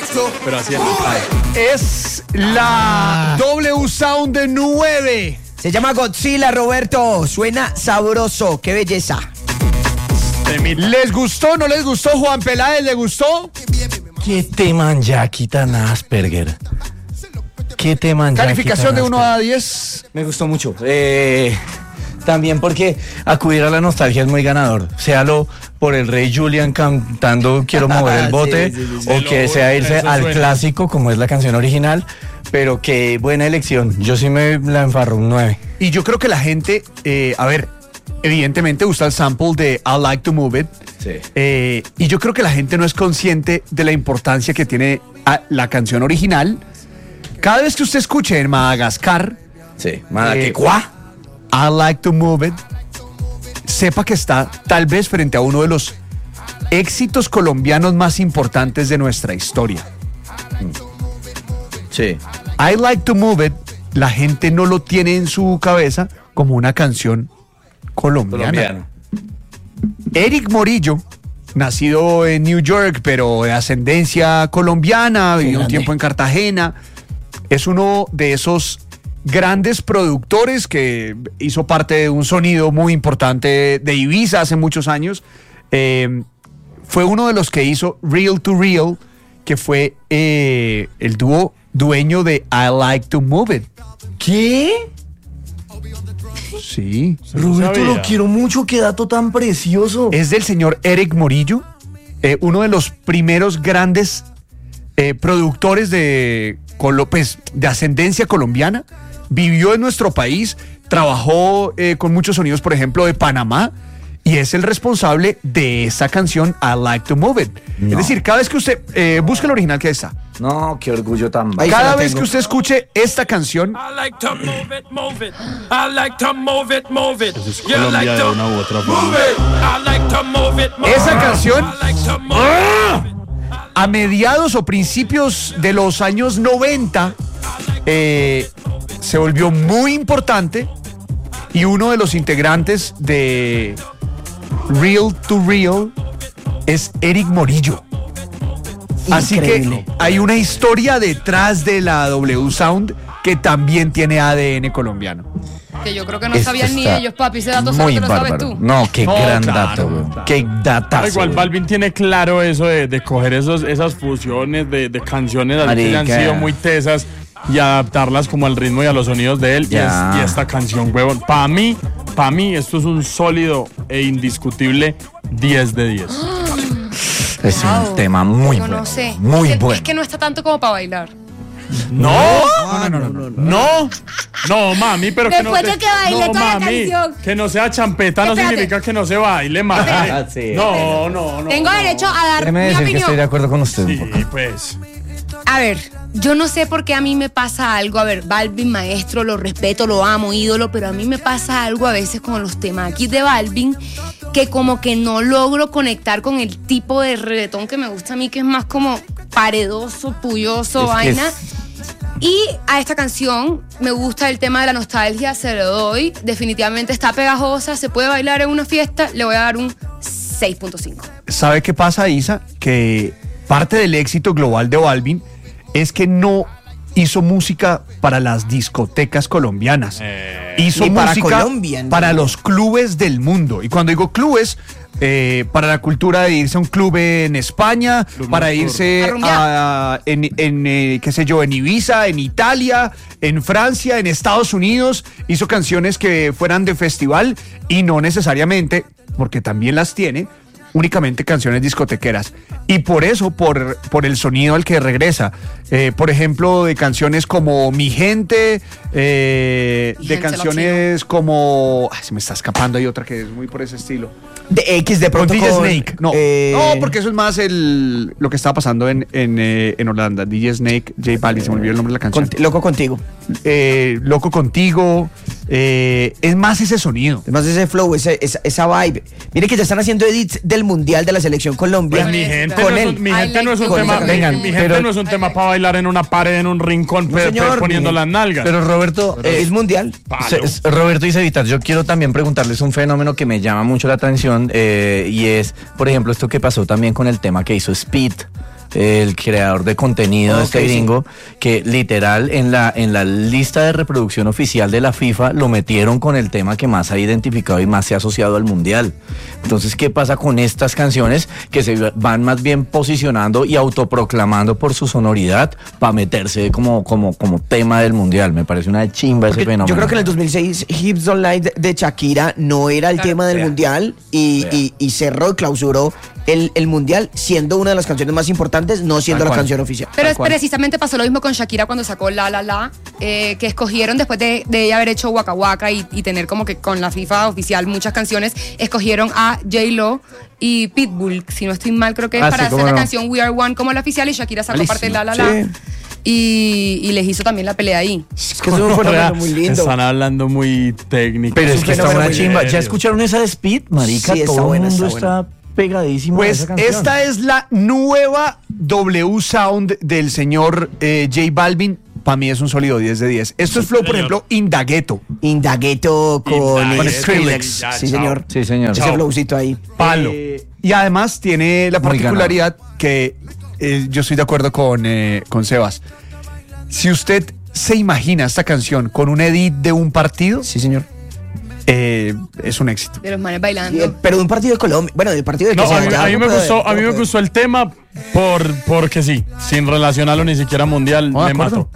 Pero así Es la W Sound 9. Se llama Godzilla, Roberto. Suena sabroso. Qué belleza. ¿Les gustó? ¿No les gustó? Juan Peláez, ¿le gustó? ¿Qué teman Jackie tan Asperger? ¿Qué teman Jackie? Calificación de 1 a 10. Me gustó mucho. También porque acudir a la nostalgia es muy ganador. Séalo por el Rey Julian cantando Quiero mover el bote, o que sea irse al clásico como es la canción original. Pero qué buena elección. Yo sí me la enfarro un 9. Y yo creo que la gente, evidentemente gusta el sample de I Like to Move It. Sí. Y yo creo que la gente no es consciente de la importancia que tiene la canción original. Cada vez que usted escuche en Madagascar, Sí, Madagascar. I Like to Move It, sepa que está tal vez frente a uno de los éxitos colombianos más importantes de nuestra historia. Sí. I Like to Move It, la gente no lo tiene en su cabeza como una canción colombiana. Eric Morillo, nacido en New York, pero de ascendencia colombiana, vivió un tiempo en Cartagena, es uno de esos grandes productores que hizo parte de un sonido muy importante de Ibiza hace muchos años. Fue uno de los que hizo Real to Real, que fue el dúo dueño de I Like to Move It. ¿Qué? Sí. Roberto, lo quiero mucho, qué dato tan precioso. Es del señor Eric Morillo, uno de los primeros grandes productores de ascendencia colombiana. Vivió en nuestro país, trabajó con muchos sonidos, por ejemplo, de Panamá, y es el responsable de esa canción I Like to Move It. No. Es decir, cada vez que usted busque el original, que está. No, qué orgullo tan bajo. Cada vez que usted escuche esta canción, I like to move it, move it. I like to move it, move it. Eso es Colombia de una u otra forma. Move it. I like to move it, move it. esa canción, I like to move it. a mediados o principios de los años 90, se volvió muy importante, y uno de los integrantes de Real to Real es Eric Morillo. Así Increíble. que hay una historia detrás de la W Sound que también tiene ADN colombiano. Que yo creo que no Esto sabían ni está ellos, papi. Ese dato solo muy te lo sabes bárbaro. tú. No, qué No, gran claro, dato, güey. claro. Qué datazo. Igual güey. Balvin tiene claro eso de coger esas fusiones de canciones así que le han Marica. sido muy tesas y adaptarlas como al ritmo y a los sonidos de él. Ya. Y esta canción, huevón, para mí esto es un sólido e indiscutible 10 de 10. Es Wow. un tema muy Yo bueno. no sé. Muy es bueno. que no está tanto como para bailar. No, mami, pero que no Después de que baile no, toda la mami, canción. que no sea champeta no Espérate. significa que no se baile, mami. Sí. No. Tengo derecho a dar Déjeme mi decir que estoy de opinión. acuerdo con usted un poco. Sí, pues. A ver, yo no sé por qué a mí me pasa algo. A ver, Balvin, maestro, lo respeto, lo amo, ídolo, pero a mí me pasa algo a veces con los temas aquí de Balvin, que como que no logro conectar con el tipo de reggaetón que me gusta a mí, que es más como paredoso, pulloso, Es que vaina. es- Y a esta canción me gusta el tema de la nostalgia, se lo doy. Definitivamente está pegajosa, se puede bailar en una fiesta, le voy a dar un 6.5. ¿Sabe qué pasa, Isa? Que parte del éxito global de Balvin es que no hizo música para las discotecas colombianas. Hizo Ni para música Colombia, ¿no? para los clubes del mundo. Y cuando digo clubes, para la cultura de irse a un club en España, para nocturno. irse A rumbear. qué sé yo, en Ibiza, en Italia, en Francia, en Estados Unidos. Hizo canciones que fueran de festival y no necesariamente, porque también las tiene, únicamente canciones discotequeras. Y por eso, por el sonido al que regresa. Por ejemplo, de canciones como Mi Gente, de Gente canciones como... Ay, se me está escapando, hay otra que es muy por ese estilo. De X de Con pronto DJ con, Snake. No, porque eso es más lo que estaba pasando en Holanda. DJ Snake, J Balvin, se me olvidó el nombre de la canción. Loco contigo. Loco Contigo. Es más ese sonido. Además ese flow, esa vibe. Mire que ya están haciendo edits del Mundial de la Selección Colombia. Pues mi gente, con no es él. un, mi gente no es un Con tema, esa vengan, mi gente pero- no es un tema para bailar en una pared, en un rincón, señor. poniendo las nalgas. Pero Roberto, Es Mundial. Palo. Roberto y Cevitas, yo quiero también preguntarles un fenómeno que me llama mucho la atención, y es, por ejemplo, esto que pasó también con el tema que hizo Speed el creador de contenido de este gringo, que literal en la lista de reproducción oficial de la FIFA lo metieron con el tema que más ha identificado y más se ha asociado al mundial. Entonces, ¿qué pasa con estas canciones que se van más bien posicionando y autoproclamando por su sonoridad para meterse como tema del mundial? Me parece una chimba ese fenómeno. Yo creo que en el 2006 Hips Don't Lie de Shakira no era el tema del mundial y cerró y clausuró el mundial siendo una de las canciones más importantes, no siendo la canción oficial. Pero precisamente pasó lo mismo con Shakira cuando sacó La La La, que escogieron después de ella haber hecho Waka Waka y tener como que con la FIFA oficial muchas canciones, escogieron a J-Lo y Pitbull, si no estoy mal, creo que es para hacer la canción We Are One como la oficial, y Shakira sacó parte de La La La. Y les hizo también la pelea ahí. Es que es un fenómeno muy lindo. Están hablando muy técnico. Pero es que está una chimba. ¿Ya escucharon esa de Speed, marica? Sí, todo el mundo está está pegadísimo. Pues esta es la nueva W Sound del señor J Balvin. Para mí es un sólido 10 de 10. Esto es flow, por ejemplo, Indagueto con Skrillex. Sí, señor. Sí, señor. Ese flowcito ahí. Palo. Y además tiene la particularidad que yo estoy de acuerdo con Sebas. Si usted se imagina esta canción con un edit de un partido, Sí, señor. Es un éxito. De los manes bailando. Pero de un partido de Colombia. Bueno, del partido de No, Colombia. a mí me gustó el tema porque sí, sin relacionarlo ni siquiera mundial, me mató.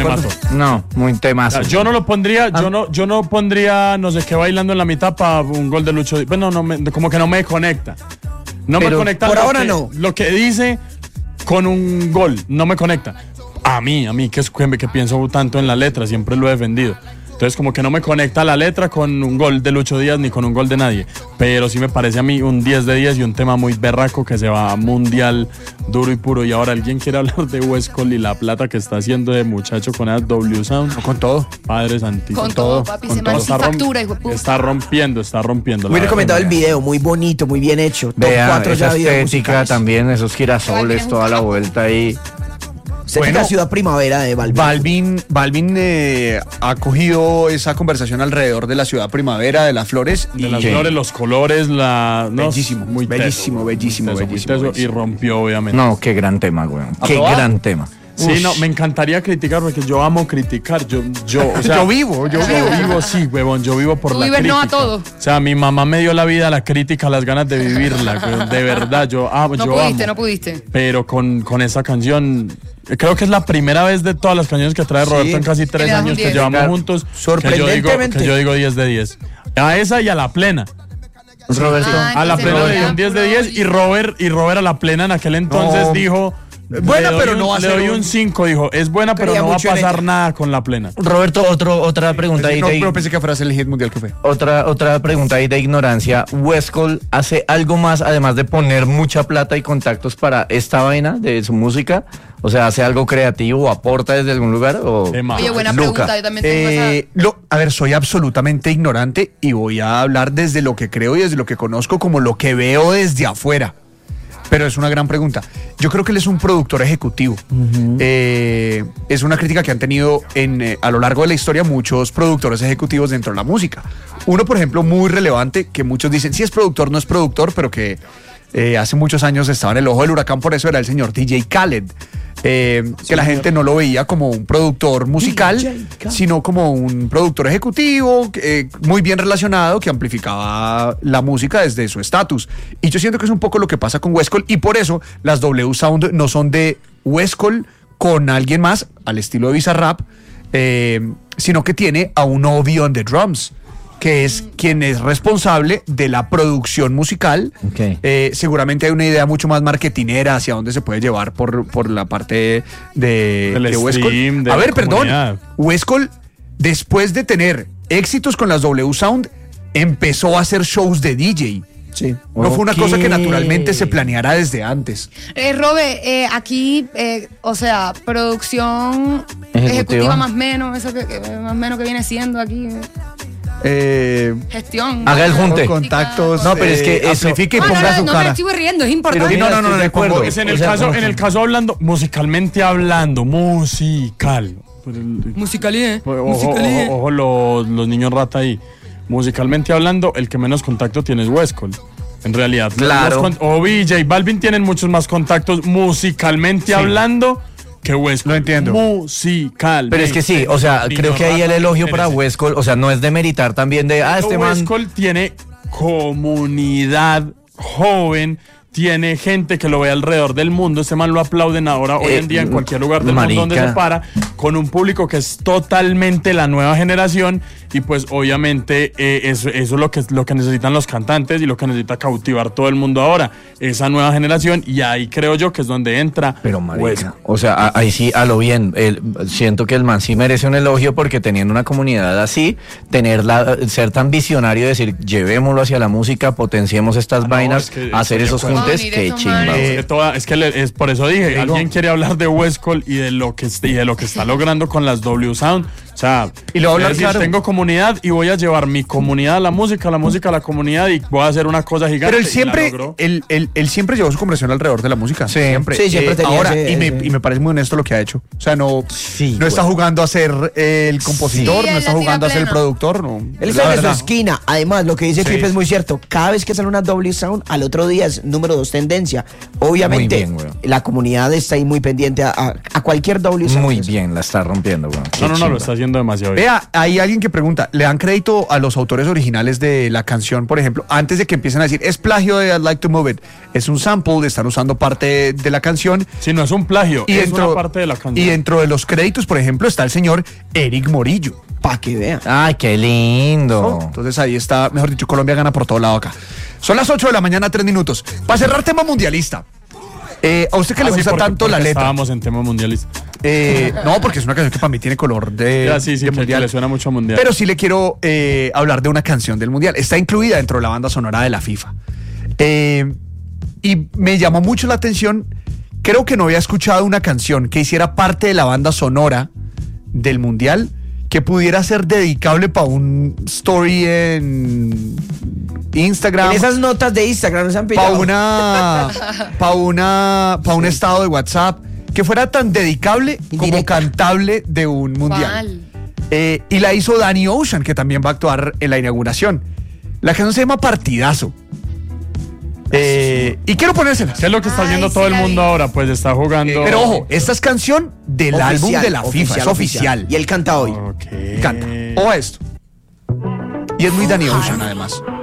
No, muy temazo. O sea, yo no lo pondría, yo no pondría no sé qué bailando en la mitad para un gol de Lucho Díaz. Bueno, como que no me conecta. No me conecta. Por ahora no. Lo que dice con un gol, no me conecta. A mí que pienso tanto en la letra, siempre lo he defendido. Entonces como que no me conecta la letra con un gol de Lucho Díaz ni con un gol de nadie. Pero sí me parece a mí un 10 de 10 y un tema muy berraco que se va a mundial duro y puro. Y ahora alguien quiere hablar de Westcol y la plata que está haciendo de muchacho con esa W Sound. Con todo. Padre santísimo. Con todo, papi, se man sin factura, hijo de puta. Está rompiendo. Muy recomendado el video, muy bonito, muy bien hecho. Vean, 4 esa ya videos estética musicales. también, esos girasoles, toda la vuelta ahí. La ciudad primavera de Balvin. Balvin ha cogido esa conversación alrededor de la ciudad primavera, de las flores. De las flores, los colores, bellísimo, muy bellísimo. Y rompió, obviamente. No, qué gran tema, güey. Qué gran tema. Sí, no, me encantaría criticar porque yo amo criticar. Yo vivo, sí, huevón, yo vivo por Tú la vives crítica. no a todo. O sea, mi mamá me dio la vida, la crítica, las ganas de vivirla, huevón, de verdad, No pudiste. Pero con esa canción, creo que es la primera vez de todas las canciones que trae Roberto en casi 3 le das un años que 10. llevamos juntos, Sorprendentemente. que yo digo 10 de 10. A esa y a la plena. Roberto. A la plena le dio un 10 de 10 y Robert a la plena en aquel entonces dijo... Buena, pero no va a ser Le doy un 5, dijo. Es buena, pero no va a pasar nada con la plena. Roberto, otra pregunta ahí. No pensé que fuera el hit mundial que fue. Otra pregunta ahí de ignorancia. ¿Westcol hace algo más además de poner mucha plata y contactos para esta vaina de su música? O sea, ¿hace algo creativo? ¿Aporta desde algún lugar? Oye, buena pregunta. Yo también tengo esa... A ver, soy absolutamente ignorante y voy a hablar desde lo que creo y desde lo que conozco como lo que veo desde afuera. Pero es una gran pregunta. Yo creo que él es un productor ejecutivo. Es una crítica que han tenido a lo largo de la historia muchos productores ejecutivos dentro de la música. Uno, por ejemplo, muy relevante, que muchos dicen, sí es productor, no es productor, pero que hace muchos años estaba en el ojo del huracán, por eso era el señor DJ Khaled. Que la gente no lo veía como un productor musical, sino como un productor ejecutivo, muy bien relacionado, que amplificaba la música desde su estatus. Y yo siento que es un poco lo que pasa con Westcol, y por eso las W Sound no son de Westcol con alguien más, al estilo de Bizarrap, sino que tiene a un Obi on the drums, que es quien es responsable de la producción musical. Okay. Seguramente hay una idea mucho más marketinera hacia dónde se puede llevar por la parte de Westcol. A ver, perdón. Westcol, después de tener éxitos con las W Sound, empezó a hacer shows de DJ. Sí. No fue una cosa que naturalmente se planeara desde antes. Robe, aquí, o sea, producción ejecutiva más menos, eso que más menos que viene siendo aquí. Gestión. Haga el junte. Contactos. No, pero es que eso. Amplifique y ponga su no, cara. me estoy riendo, es importante. Pero no, de acuerdo. Pues en el caso hablando, musicalmente hablando, musical. Ojo los niños rata ahí. Musicalmente hablando, el que menos contacto tiene es Westcol. En realidad. Claro. Obi y J Balvin tienen muchos más contactos musicalmente hablando que West Cole. Lo entiendo. Musical. Pero es que sí, o sea, creo que ahí el elogio para West Cole, o sea, no es de meritar también de, este man... West Cole tiene comunidad joven, tiene gente que lo ve alrededor del mundo. Este man lo aplauden ahora, hoy en día, en cualquier lugar del mundo donde se para, con un público que es totalmente la nueva generación. Y pues obviamente eso es lo que necesitan los cantantes y lo que necesita cautivar todo el mundo ahora, esa nueva generación. Y ahí creo yo que es donde entra. Pero marica, o sea, ahí sí, a lo bien, siento que el man sí merece un elogio, porque teniendo una comunidad así, ser tan visionario y decir, llevémoslo hacia la música, potenciemos estas vainas, hacer esos juntes, qué chimba. Es por eso dije, alguien quiere hablar de West Cole y de lo que está logrando con las W Sound. O sea, y lo voy a hablar claro. Tengo comunidad y voy a llevar mi comunidad a la música a la comunidad, y voy a hacer una cosa gigante. Pero él siempre llevó su conversación alrededor de la música. Sí, siempre. Sí, siempre tenía ahora, ese, y me parece muy honesto lo que ha hecho. O sea, no está jugando a ser el compositor, no está jugando a ser el productor. No. Él está en su esquina. Además, lo que dice Clip es muy cierto. Cada vez que sale una W Sound, al otro día es número 2 tendencia. Obviamente, la comunidad está ahí muy pendiente a cualquier W Sound. Muy bien, la está rompiendo, güey. No, lo está haciendo demasiado bien. Vea, hay alguien que pregunta, ¿le dan crédito a los autores originales de la canción, por ejemplo, antes de que empiecen a decir, es plagio de I'd Like to Move It? Es un sample, están usando parte de la canción. Si no es un plagio, es una parte de la canción. Y dentro de los créditos, por ejemplo, está el señor Eric Morillo. Para que vean. ¡Ay, qué lindo! Entonces ahí está, mejor dicho, Colombia gana por todo lado acá. Son las 8 de la mañana, 3 minutos. Para cerrar tema mundialista. ¿A usted que le gusta tanto la letra? Estábamos en tema mundialista. No, porque es una canción que para mí tiene color de mundial. Le suena mucho mundial. Pero sí le quiero hablar de una canción del mundial. Está incluida dentro de la banda sonora de la FIFA. Y me llamó mucho la atención. Creo que no había escuchado una canción que hiciera parte de la banda sonora del mundial que pudiera ser dedicable para un story en Instagram. En esas notas de Instagram se han pillado. Para un estado de WhatsApp, que fuera tan dedicable como cantable de un mundial. Y la hizo Danny Ocean, que también va a actuar en la inauguración. La canción se llama Partidazo. Y quiero ponérsela. ¿Qué es lo que está haciendo todo el mundo ahora? Pues está jugando. Pero ojo, esta es canción del álbum de la FIFA, es oficial. Y él canta hoy. Canta. Ojo esto. Y es muy Danny Ocean, además.